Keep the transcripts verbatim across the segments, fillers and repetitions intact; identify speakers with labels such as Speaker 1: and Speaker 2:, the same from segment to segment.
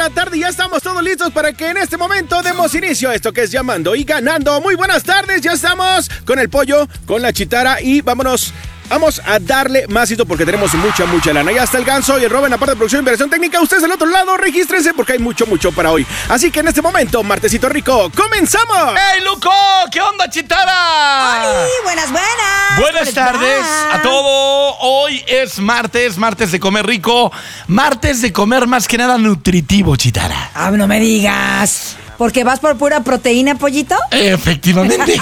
Speaker 1: la tarde y ya estamos todos listos para que en este momento demos inicio a esto que es Llamando y Ganando. Muy buenas tardes, ya estamos con el pollo, con la chitara y vámonos. Vamos a darle másito porque tenemos mucha, mucha lana. Ya está el Ganso y el Rob en la parte de producción e inversión técnica. Ustedes del otro lado, regístrense porque hay mucho, mucho para hoy. Así que en este momento, martesito rico, ¡comenzamos!
Speaker 2: ¡Hey, Luco! ¿Qué onda, chitara?
Speaker 3: ¡Hola! Buenas, buenas.
Speaker 2: Buenas tardes a todo. Hoy es martes, martes de comer rico. Martes de comer más que nada nutritivo, chitara.
Speaker 3: Ah, no me digas. ¿Porque vas por pura proteína, pollito?
Speaker 2: Efectivamente.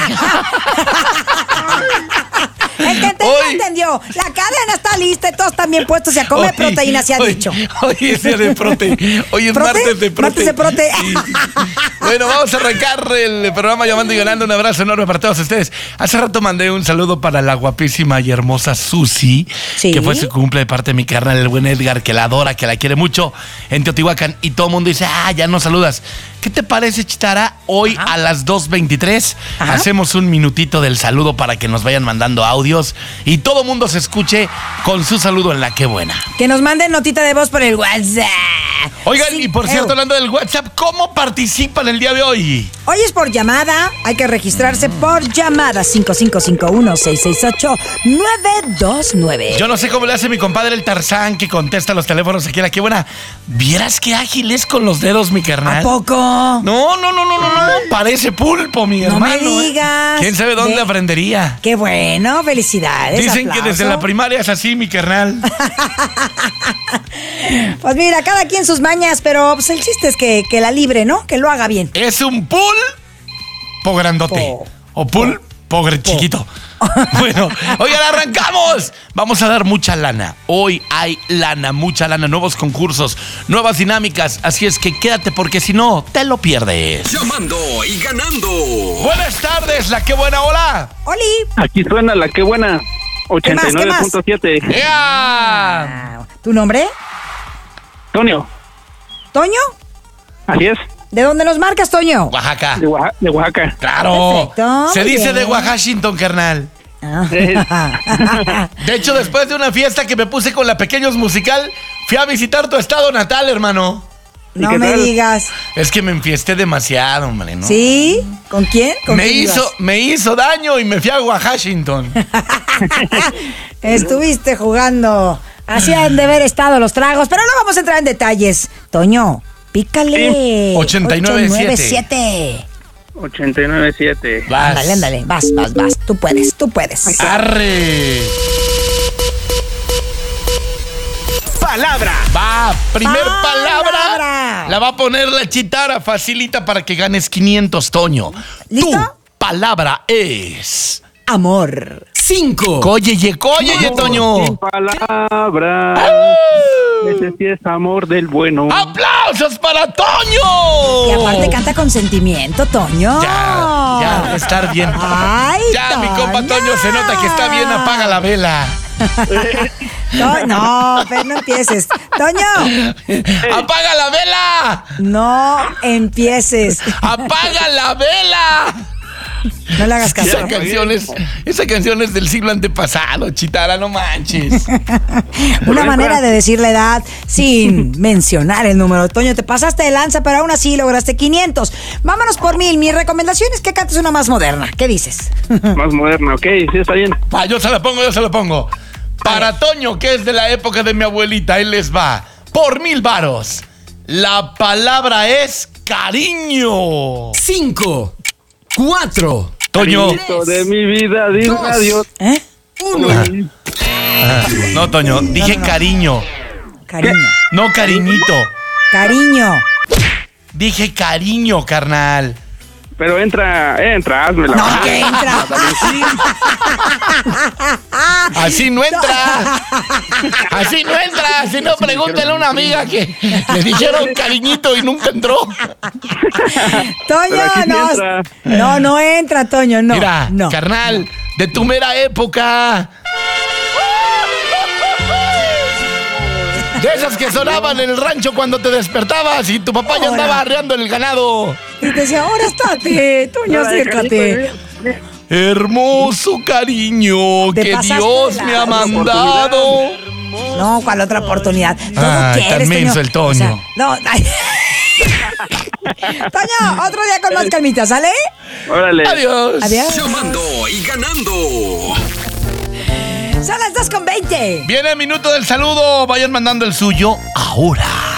Speaker 3: El que entendió, hoy, entendió. La cadena está lista y todos están bien puestos y a comer hoy, proteína, se ha
Speaker 2: hoy,
Speaker 3: dicho.
Speaker 2: Hoy es día de prote. Hoy es
Speaker 3: ¿Prote?
Speaker 2: martes de prote.
Speaker 3: Martes de prote.
Speaker 2: Sí. Bueno, vamos a arrancar el programa Llamando y Ganando. Un abrazo enorme para todos ustedes. Hace rato mandé un saludo para la guapísima y hermosa Susi, ¿sí? Que fue su cumple de parte de mi carnal, el buen Edgar, que la adora, que la quiere mucho en Teotihuacán. Y todo el mundo dice, ah, ya no saludas. ¿Qué te parece, chitara? Hoy Ajá. a las dos veintitrés Ajá. hacemos un minutito del saludo para que nos vayan mandando audios y todo mundo se escuche con su saludo en la Qué Buena.
Speaker 3: Que nos manden notita de voz por el WhatsApp.
Speaker 2: Oigan, sí, y por cierto, eu. hablando del WhatsApp, ¿cómo participan el día de hoy?
Speaker 3: Hoy es por llamada, hay que registrarse mm. por llamada cinco cinco cinco uno seis seis ocho nueve dos nueve.
Speaker 2: Yo no sé cómo le hace mi compadre el Tarzán que contesta los teléfonos aquí en la Qué Buena. ¿Vieras qué ágil es con los dedos, mi carnal?
Speaker 3: ¿A poco?
Speaker 2: No, no, no, no, no, no, parece pulpo, mi
Speaker 3: no
Speaker 2: hermano.
Speaker 3: No me digas.
Speaker 2: ¿Quién sabe dónde
Speaker 3: de...
Speaker 2: aprendería?
Speaker 3: Qué bueno, felicidades.
Speaker 2: Dicen
Speaker 3: aplauso.
Speaker 2: Que desde la primaria es así, mi carnal.
Speaker 3: Pues mira, cada quien sus mañas, pero pues, el chiste es que, que la libre, ¿no? Que lo haga bien.
Speaker 2: Es un pul po grandote. Po. O pul po, po chiquito. Bueno, oigan, arrancamos. Vamos a dar mucha lana. Hoy hay lana, mucha lana, nuevos concursos, nuevas dinámicas. Así es que quédate porque si no, te lo pierdes.
Speaker 4: Llamando y Ganando.
Speaker 2: Buenas tardes, la Qué Buena, hola.
Speaker 3: Oli.
Speaker 5: Aquí suena la Qué Buena, ochenta y nueve punto siete.
Speaker 2: ¡Yeah!
Speaker 3: ¿Tu nombre?
Speaker 5: Toño.
Speaker 3: ¿Toño?
Speaker 5: Así es.
Speaker 3: ¿De dónde nos marcas, Toño?
Speaker 2: Oaxaca.
Speaker 5: De, Oaxaca. De Oaxaca.
Speaker 2: Claro.
Speaker 3: Perfecto,
Speaker 2: se dice
Speaker 3: bien.
Speaker 2: De Washington, carnal. De hecho, después de una fiesta que me puse con la Pequeños Musical, fui a visitar tu estado natal, hermano.
Speaker 3: No me tal? digas.
Speaker 2: Es que me enfiesté demasiado, hombre, ¿no?
Speaker 3: ¿Sí? ¿Con quién? ¿Con
Speaker 2: me
Speaker 3: quién
Speaker 2: hizo,
Speaker 3: ibas?
Speaker 2: me hizo daño y me fui a Washington.
Speaker 3: Estuviste jugando. Así han de haber estado los tragos, pero no vamos a entrar en detalles. Toño, pícale.
Speaker 2: Sí. ochenta y nueve
Speaker 3: siete
Speaker 5: ochenta y nueve siete
Speaker 2: Vas.
Speaker 3: Ándale, ándale. Vas, vas, vas. Tú puedes, tú puedes.
Speaker 2: ¡Arre!
Speaker 1: Palabra.
Speaker 2: Va, primer palabra.
Speaker 3: palabra.
Speaker 2: La va a poner la chitara, facilita para que ganes quinientos, Toño.
Speaker 3: ¿Listo?
Speaker 2: Tu palabra es...
Speaker 3: Amor.
Speaker 2: Cinco. Cóyeye, cóyeye, Toño.
Speaker 5: Sin palabras. Ese sí es amor del bueno.
Speaker 2: ¡Aplausos para Toño!
Speaker 3: Y aparte canta con sentimiento, Toño.
Speaker 2: Ya, ya, va a estar bien.
Speaker 3: Ay,
Speaker 2: ya,
Speaker 3: Toño.
Speaker 2: mi compa Toño se nota que está bien, apaga la vela.
Speaker 3: No, no, pero no empieces. Toño.
Speaker 2: ¡Apaga la vela!
Speaker 3: No empieces.
Speaker 2: ¡Apaga la vela!
Speaker 3: No le hagas caso.
Speaker 2: Esa canción es, esa canción es del siglo antepasado, chitara, no manches.
Speaker 3: Una manera de decir la edad sin mencionar el número. Toño, te pasaste de lanza, pero aún así lograste quinientos. Vámonos por mil. Mi recomendación es que cantes una más moderna. ¿Qué dices?
Speaker 5: Más moderna, ok, sí, está bien.
Speaker 2: Va, yo se la pongo, yo se la pongo. Para Toño, que es de la época de mi abuelita, él les va. Por mil varos. La palabra es cariño.
Speaker 4: Cinco. Cuatro.
Speaker 2: Toño.
Speaker 5: De mi vida, dime adiós.
Speaker 3: ¿Eh?
Speaker 4: Uno.
Speaker 2: Ah, no, Toño, dije
Speaker 3: no, no.
Speaker 2: cariño.
Speaker 3: Cariño.
Speaker 2: No, cariñito.
Speaker 3: Cariño.
Speaker 2: Dije cariño, carnal.
Speaker 5: Pero entra, entra, házmela.
Speaker 3: No, que entra.
Speaker 2: Así no entra. Así no entra. Si no, pregúntale a una amiga que le dijeron cariñito y nunca entró.
Speaker 3: Toño,
Speaker 5: sí
Speaker 3: no.
Speaker 5: entra.
Speaker 3: No, no entra, Toño, no.
Speaker 2: Mira,
Speaker 3: no.
Speaker 2: carnal, de tu mera época. De esas que sonaban en el rancho cuando te despertabas y tu papá ya andaba arreando el ganado.
Speaker 3: Y te decía, ahora estate, Toño, acércate.
Speaker 2: Hermoso cariño
Speaker 3: Te
Speaker 2: que
Speaker 3: pasaste
Speaker 2: Dios
Speaker 3: de
Speaker 2: me ha
Speaker 3: la
Speaker 2: mandado.
Speaker 3: No, ¿cuál otra oportunidad? Todo
Speaker 2: Ay,
Speaker 3: quieres,
Speaker 2: tan menso
Speaker 3: Toño.
Speaker 2: el Toño.
Speaker 3: O sea, no, ay, Toño, otro día con más calmita, ¿sale?
Speaker 5: Órale.
Speaker 2: Adiós.
Speaker 3: Adiós.
Speaker 4: Llamando y ganando.
Speaker 3: Son las dos con veinte.
Speaker 2: Viene el minuto del saludo. Vayan mandando el suyo ahora.